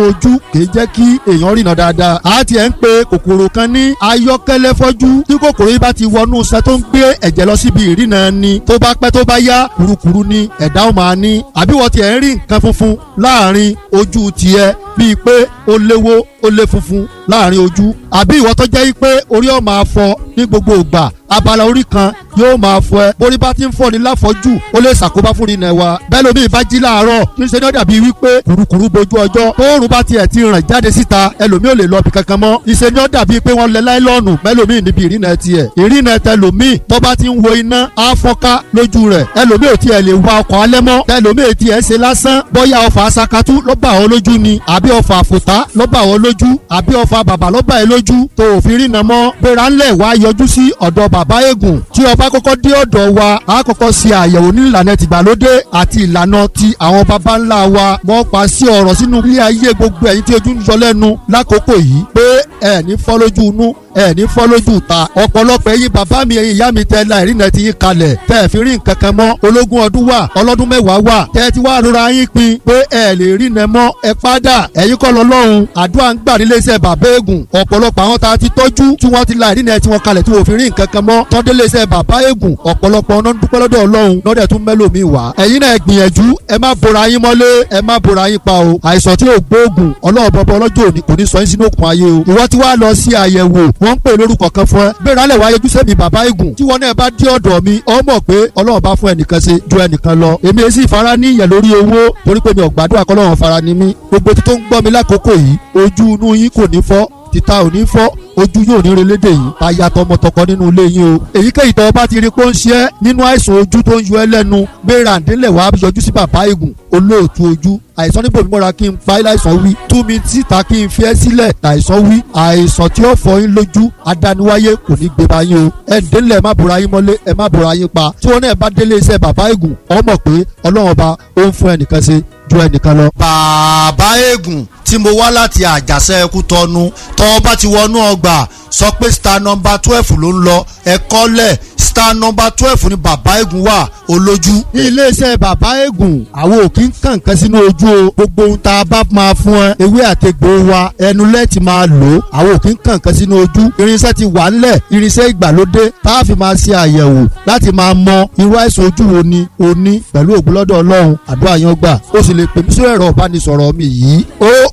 ojú kì í jẹ́ kí èèyàn rìnà dáadáa. a ti ẹ̀ ń pe kòkòrò kan ní ayọ́kẹ́lẹ́ fọ́jú. tí kòkòrò yìí bá ti wọnú iṣan tó ń gbé ẹ̀jẹ̀ lọ síbi ìrìnà ni tó bá pẹ́ tó bá yá kurukuru ni ẹ̀dá ó máa ní. àbí wọ́n ti ẹ̀ ń rí nǹkan funfun láàrin ojú tiẹ̀ bíi pé ó léwó ó lé funfun láàrin ojú. àbí ìwọ tó jẹ́ pé orí ó máa fọ́ ní gbogbo ìgbà abala orí kan yóò máa fọ́ ẹ borí bá ti ń fọ́ ni láfọ́jú ó lè ṣàkóbá fún ìrìnà wa. bẹ́ẹ̀ lómi ìbá jí láàárọ̀ kí n ṣe ní ó dàbí wípé kurukuru bojú ọjọ́ tóòrùn bá tiẹ̀ ti ràn jáde síta ẹlòmí ò lè lọ bí kankan mọ́. ìṣe ní ó dàbí pé wọ́n lẹ láìlọ́ọ̀nù mẹ́lòmí níbi ìrìnà tiẹ̀. ìrìnà tẹlòmí tó bá ti ń wo iná á fọ́nká lójú rẹ̀ ẹlòmí ò tiẹ̀ lè wa ọkọ̀ alẹ́ mọ́ tẹlòmí ò tiẹ̀ ṣe lásán bóyá ọfà asakatú ló bá ọ lójú ni àbí ọfà àfòtá ló bá ọ lójú àbí ọfà bàbà ló bá ẹ lójú tó òfin rìnà mọ́ gbéra ńlẹ̀ wá yọjú sí ọ̀dọ̀ bàbá eégún tí ọba kọ́kọ́ dé ọ̀dọ̀ wa a kọ́kọ́ ṣe àyẹ̀wò ní ìlànà tìgbàlódé àti ìlànà ti àwọn baba ńlá wa mọ́ pa sí ọ̀rọ̀ sínú ilé ayé gbogbo ẹ̀yin tí ojú ń yọ lẹ́nu lákòókò yìí pé ẹ̀ ní fọ́ lójú inú ẹ ní fọ́ lójú ta ọ̀pọ̀lọpọ̀ ẹ̀yin bàbá mi ẹ̀yin ìyá mi tẹ́ la ìrìnà ti yín kalẹ̀ tẹ́ ẹ̀ fi rí nǹkan kan mọ́ ológun ọdún wà ọlọ́dún mẹ́wàá wà tẹ́ ẹ ti wá rora yín pin pé ẹ lè rìnà mọ́ ẹ padà ẹ̀yin kọ́ lọ lọ́hùn àdúrà ń gbà nílé iṣẹ́ bàbá eégún ọ̀pọ̀lọpọ̀ àwọn tá a ti tọ́jú tí wọ́n ti la ìrìnà tí wọ́n kalẹ̀ tí wọ́n fi rí nǹkan kan mọ́ tọ́dé lé iṣẹ́ bàbá eégún ọ̀pọ̀lọpọ̀ ọ̀nà dúpẹ́ lọ́dọ̀ ọlọ́run lọ́dẹ̀ tún mẹ́lòmíì wá ẹ̀yin náà gbìyànjú ẹ má bora yín mọ́lé ẹ má bora yín pa o àìsàn tí ò gbóògùn ọlọ́run bọ́bọ́ ọlọ́jọ́ òní kò ní sọ yín sínú òkun ayé o ìwọ tí wàá lọ sí àyẹ̀wò wọ́n ń pè lórúkọ kan fún ẹ bẹ́ẹ̀ rálẹ̀ wáyé ojúṣe mi bàbá eégún tí wọn náà bá dé ọ̀dọ̀ mi ọ mọ̀ pé ọlọ́run bá fún ẹnìkan ṣe ju ẹnìkan lọ èmi èsì ìfara ní ìyẹn lórí owó torí pé mi ò gbàdúrà kọ́lọ́run fara ni mí gbogbo tó ń gbọ́ mi lákòókò yìí ojú inú yín kò ní fọ́ títa ò ní fọ́ ojú yóò ní relédè yìí aya tọmọtọkọ nínú ilé yín o èyíkéyìí tó bá ti rí pé ó ń ṣe é nínú àìsàn ojú tó ń yọ ẹ́ lẹ́nu gbéra ǹdílẹ̀ wàá yọjú sí bàbá eégún olóòtú ojú àìsàn níbo mi mọ́ra kí n fa láìsàn wí tú mi síta kí n fi ẹ́ sílẹ̀ láìsàn wí àìsàn tí ó fọ yín lójú adániwáyé kò ní gbé bá yín o ẹ ǹdílẹ̀ ẹ má bora yín mọ́lé ẹ má bora yín pa tí wọn náà bá délé iṣẹ́ bàbá eégún ọ mọ̀ pé ọlọ́run ọba ó ń fún ẹnìkan ṣe ju ẹnìkan lọ. bàbá eégún tí mo wá láti àjàṣẹ́ ẹkú tọnu tọ́ bá ti wọnú ọgbà sọ pé star number 12 ló ń lọ ẹ̀kọ́ lẹ̀ star number 12 ni bàbá eégún wà olójú. ní iléeṣẹ́ bàbá eégún àwọn òkì ń kàn kan sínú ojú o gbogbo ohun tá a bá máa fún ẹ ewé àtegbò wa ẹnu lẹ́ẹ̀tì máa lò ó àwọn òkì ń kàn kan sínú ojú irinṣẹ́ ti wà ńlẹ̀ irinṣẹ́ ìgbàlódé tá a fi máa ṣe àyẹ̀wò láti máa mọ irú àìsàn ojú wo ni o ní pẹ̀lú ògùn lọ́dọ̀ ọlọ́run àdúrà yan gbà ó sì lè pè mí sórí ẹ̀rọ ìbánisọ̀rọ̀ mi yìí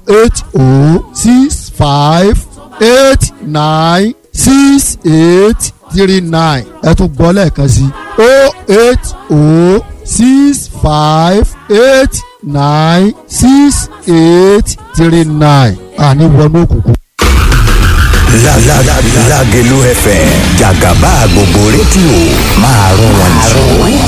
08065896839 ẹ tún gbọ́ lẹ́ẹ̀kan sí 08065896839 àní wọnú òkùnkùn. Lágelú FM jàgàbá gbogbo rédíò máa rún wọn jù.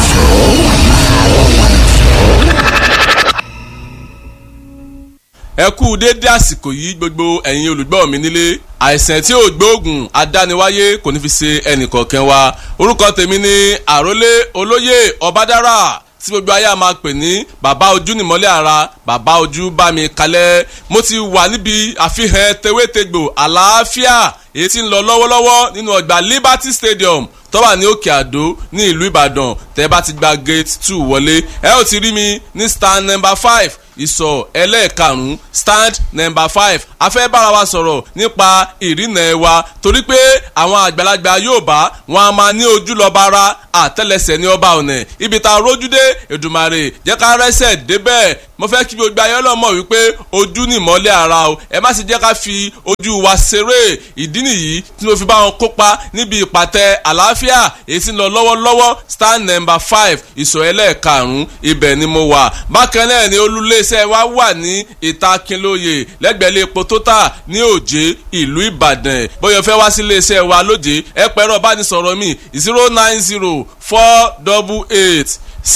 ẹ kú dédé àsìkò yìí gbogbo ẹ̀yin olùgbọ́ mi nílé àìsàn tí ò gbóògùn adániwáyé kò ní fi ṣe ẹnìkọ̀ọ̀kan wa orúkọ tèmi ni àrólé olóyè ọbádára tí gbogbo ayé a máa pè ní bàbá ojú nìmọ́lẹ̀ ara bàbá ojú bá mi kalẹ̀ mo ti wà níbi àfihàn tewétegbò àlàáfíà èyí tí ń lọ lọ́wọ́lọ́wọ́ nínú ọgbà Liberty Stadium tó wà ní Òkè Àdó ní ìlú Ìbàdàn tẹ́ bá ti gba gate 2 wọlé ẹ ó ti rí mi ní stand number 5 ìsọ̀ ẹlẹ́ẹ̀karùn-ún stand number 5 a fẹ́ bára wa sọ̀rọ̀ nípa ìrìnà wa torí pé àwọn àgbàlagbà Yorùbá wọn a máa ní ojú lọ́ba ara àtẹ́lẹsẹ̀ ní ọba ọ̀nà ibi tá a rójú dé Èdùmàrè jẹ́ ká rẹ́sẹ̀ débẹ̀ mo fẹ́ kí gbogbo ayé ọlọ́mọ wípé ojú ni ìmọ́lẹ̀ ara o ẹ má sì jẹ́ ká fi ojú wa ṣeré ìdí nìyí tí mo fi bá wọn kópa níbi ìpàtẹ àlàáfíà èyí tí ń lọ lọ́wọ́lọ́wọ́ stand number 5 ìsọ̀ ẹlẹ́ẹ̀karùn-ún ibẹ̀ ni mo wà bákan náà ni olúléeṣẹ́ wa wà ní ìta Kínlóye lẹ́gbẹ̀ẹ́ epo Total ní Òjé ìlú Ìbàdàn bóyá fẹ́ wá sí iléeṣẹ́ wa lójé ẹ pẹ̀rọ ìbánisọ̀rọ̀ mi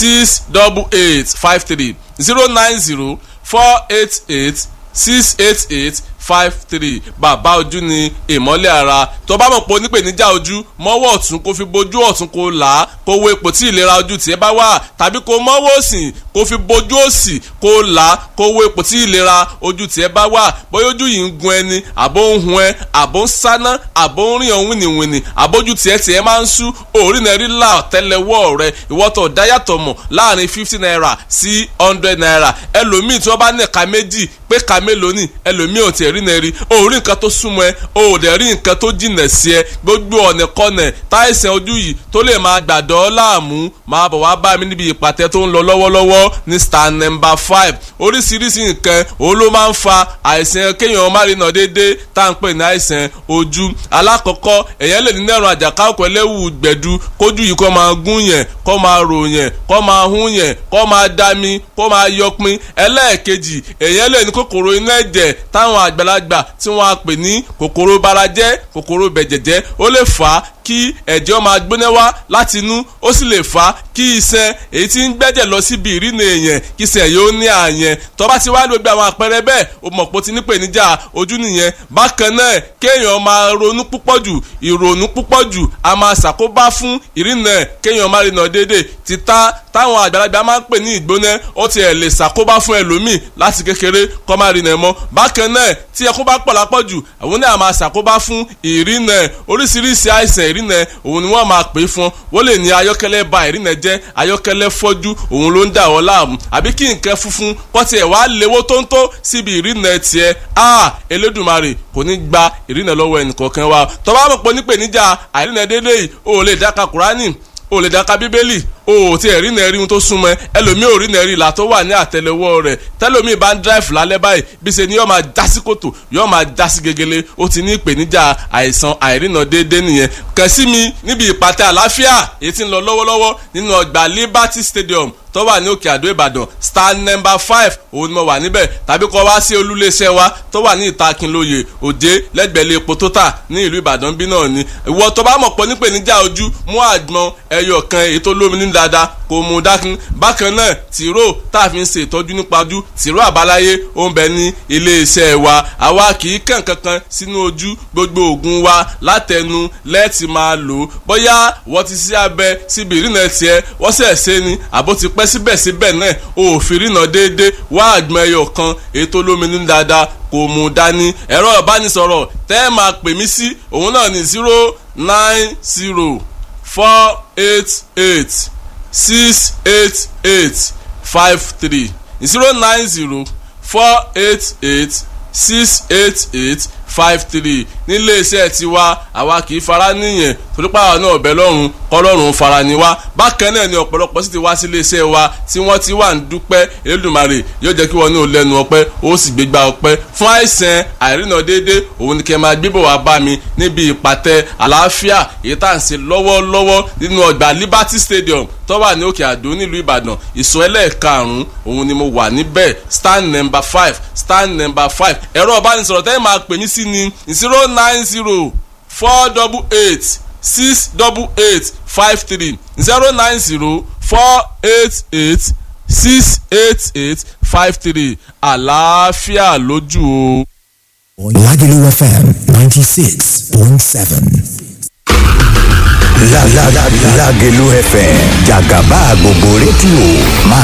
090-488-688-53 090-488-688-53 53 bàbá ojú ni ìmọ́lẹ̀ ara. tó bá mọ̀ pé onípèníjà ojú mọ́wọ́ ọ̀tún kó fi bojú ọ̀tún kó là á kó wo ipò tí ìlera ojú tiẹ̀ bá wà, tàbí kó mọ́wọ́ òsì kó fi bojú òsì kó là á kó wo ipò tí ìlera ojú tiẹ̀ bá wà. bóyá ojú yìí ń gun ẹni, àbó ń hun ẹ, àbó ń sáná, àbó ń rìn ọ̀hún wìnìwìnì, àbójú tiẹ̀ máa ń sú, òórì náà rí là tẹ́lẹ̀wọ́ rẹ, ìwọ́tọ̀ dáyàtọ̀ mọ̀ láàrin 50 naira sí 100 naira. ẹlòmíì tí wọ́n bá ní ẹ̀ka méjì pé ká mélòó ni, ẹlòmíì ò tiẹ̀ rí náà rí, òórì nǹkan tó súnmọ́ ẹ, òòdẹ̀ rí nǹkan tó jìnà sí ẹ. gbogbo ọ̀nà kọ́nà táìsàn ojú yìí tó lè máa gbàdọ̀ láàmú máa bọ̀ wá bá mi níbi ìpàtẹ tó ń lọ lọ́wọ́lọ́wọ́ ní stand number 5. oríṣiríṣi nǹkan òun ló máa ń fa àìsàn kéèyàn má rí nà déédéé tá à ń pè ní àìsàn ojú. alákọ̀ọ́kọ́ èèyàn lè ní nẹ́rùn àjàká ọkọ̀ ẹlẹ́wù gbẹ̀du, kójú yìí kó máa gún yẹn, kó máa rò yẹn, kó máa hún yẹn, kó máa dami, kó máa yọpin. ẹlẹ́ẹ̀kejì èèyàn lè ní kòkòrò inú ẹ̀jẹ̀ táwọn àgbàlagbà tí wọ́n á pè ní kòkòrò barajẹ́, kòkòrò bẹ̀jẹ̀jẹ́. ó lè fà á kí ẹ̀jẹ̀ máa gbóná wá láti inú, ó sì lè fà á kí iṣan èyí tí ń gbẹ́jẹ̀ lọ síbi ìrìnà èèyàn kí iṣan yóò ní àyẹn. tó bá ti wá gbogbo àwọn àpẹẹrẹ bẹ́ẹ̀ o mọ̀ pé o ti ní ìpèníjà ojú nìyẹn. bákan náà kéèyàn máa ronú púpọ̀ jù, ìrònú púpọ̀ jù a máa ṣàkóbá fún ìrìnà kéèyàn má rìnà déédéé. títà táwọn àgbàlagbà máa ń pè ní ìgbóná ó tiẹ̀ lè ṣàkóbá fún ẹlòmíì láti kékeré kó má rìnà mọ́. bákan náà tí ẹkún bá pọ̀ lápọ̀jù àwọn náà máa ṣàkóbá fún ìrìnà. oríṣiríṣi àìsàn ìrìnà òun ni wọ́n máa pè fún. wọ́n lè ní ayọ́kẹ́lẹ́ ba ìrìnà jẹ́, ayọ́kẹ́lẹ́ fọ́jú òun ló ń dà wọ́n láàmú, àbí kí nǹkan funfun kọ́ tiẹ̀ wá léwó tóńtó síbi ìrìnà tiẹ̀. Elédùmarè kò ní gba ìrìnà lọ́wọ́ ẹnìkọ̀ọ̀kan wa. tó bá mọ̀ pé nípèníjà àìrìnà déédéé yìí o lè dáka Kùránì, o lè dáka Bíbélì, o ti ẹ̀rí náà rí ohun tó súnmọ́ ẹ. ẹlòmíì ò rí náà rí ìlà tó wà ní àtẹ́lẹwọ́ rẹ̀. tẹ́lòmíì bá ń dráìfù lálẹ́ báyìí bí ṣe ni yóò máa já sí kòtò, yóò máa já sí gegele. ó ti ní ìpèníjà àìsàn àìrìnà déédéé nìyẹn. kàn sí mi níbi ìpàtẹ àlàáfíà èyí tí ń lọ lọ́wọ́lọ́wọ́ nínú ọgbà Liberty Stadium tó wà ní Òkè Àdó Ìbàdàn stand number 5 òun ni mo wà níbẹ̀, tàbí kó wá sí olúléeṣẹ́ wa tó wà ní Ìtakínlóye Òjé lẹ́gbẹ̀lẹ́ epo Total ní ìlú Ìbàdàn bí náà ni. ìwọ tó bá mọ̀ pọ̀ nípèníjà ojú mú àgbọn ẹyọ kan èyí tó lómi ní dáadáa kò mú dákun. bákan náà tìró tá a fi ń ṣe ìtọ́jú nípa ojú, tìró àbáláyé ó ń bẹ ní iléeṣẹ́ wa. àwa kì í kàn kankan sínú ojú, gbogbo òògùn wa látẹnu lẹ́ẹ̀tì máa lò. bóyá wọ́n ti ṣe abẹ síbi ìrìnà tiẹ̀ wọ́n sẹ̀ ṣe ni àbó ti pẹ́ síbẹ̀síbẹ̀ náà o ò fi rìnà déédéé, wá àgbọn ẹyọ kan èyí tó lómi ní dáadáa kò mú dání. ẹ̀rọ ìbánisọ̀rọ̀ tẹ́ ẹ máa pè mí sí òun náà ní 090 488 688 53 090 488 688 53. nílé iṣẹ́ tiwa àwa kì í fara níyẹn torípa àwọn náà ọ̀bẹ lọ́rùn kọ́lọ́run fara ni wá. bákan náà ni ọ̀pọ̀lọpọ̀ sì ti wá sí ilé iṣẹ́ wa tí wọ́n ti wà ń dúpẹ́. Elédùmarè yóò jẹ́ kí wọ́n ní ò lẹ́nu ọpẹ́ ó sì gbégbá ọpẹ́. fún àìsàn àìrìnà déédéé òun ni kẹ́ máa gbébọ̀ wá bá mi níbi ìpàtẹ àlàáfíà èyí tá à ń ṣe lọ́wọ́lọ́wọ́ nínú ọgbà Liberty Stadium tó wà ní Òkè Àdó nílùú Ìbàdàn. ìsọ̀ ẹlẹ́ẹ̀karùn-ún òun ni mo wà níbẹ̀ stand number 5 stand number 5. ẹ̀rọ ìbánisọ̀rọ̀ tẹ́lẹ̀ máa pè mí sí ni 090 488 688 53 090 488 688 53. àlàáfíà lójú o. Lagelu FM 96.7. Lagelu FM Jagaba gbogbo rédíò máa